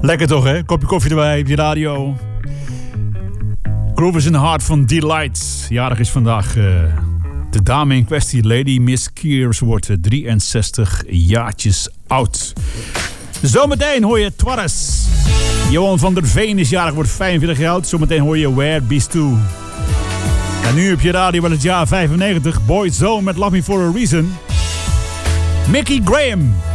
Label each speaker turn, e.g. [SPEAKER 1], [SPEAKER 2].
[SPEAKER 1] Lekker toch, hè? Kopje koffie erbij op je radio. Groove is in the Heart van Delight. Jarig is vandaag de dame in kwestie, Lady Miss Kears, wordt 63 jaartjes oud. Zometeen hoor je Twarres. Johan van der Veen is jarig, wordt 45 jaar oud. Zometeen hoor je Where Beast 2. En nu op je radio wel het jaar 95. Boyzone met Love Me For A Reason. Mickey Graham.